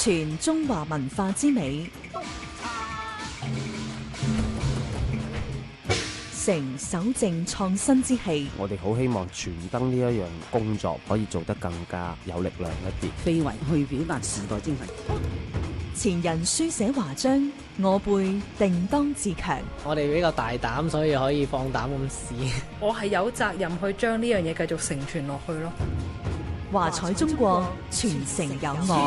傳中華文化之美，成守正創新之氣。 我哋好希望傳燈呢一樣工作可以做得更加有力量一啲， 非遺去表達時代精神。 前人書寫華章，我輩定當自強。 我哋比較大膽，所以可以放膽咁試。 我係有責任去將呢樣嘢繼續承傳落去咯。 華彩中國，傳承有我。